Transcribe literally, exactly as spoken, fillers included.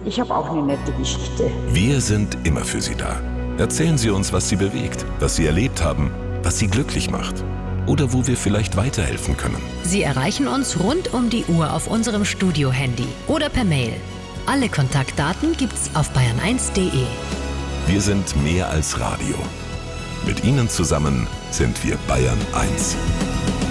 Ich habe auch eine nette Geschichte. Wir sind immer für Sie da. Erzählen Sie uns, was Sie bewegt, was Sie erlebt haben, was Sie glücklich macht oder wo wir vielleicht weiterhelfen können. Sie erreichen uns rund um die Uhr auf unserem Studio-Handy oder per Mail. Alle Kontaktdaten gibt's auf bayern eins punkt de. Wir sind mehr als Radio. Mit Ihnen zusammen sind wir Bayern eins.